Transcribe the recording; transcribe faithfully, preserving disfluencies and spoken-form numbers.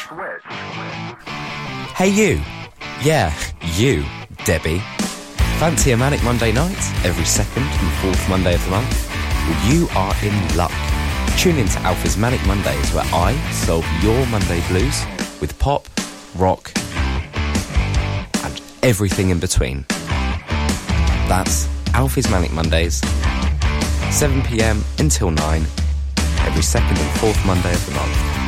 Hey you. Yeah, you, Debbie. Fancy a Manic Monday night every second and fourth Monday of the month? Well, you are in luck. Tune in to Alpha's Manic Mondays, where I solve your Monday blues with pop, rock, and everything in between. That's Alfie's Manic Mondays, seven p m until nine, every second and fourth Monday of the month.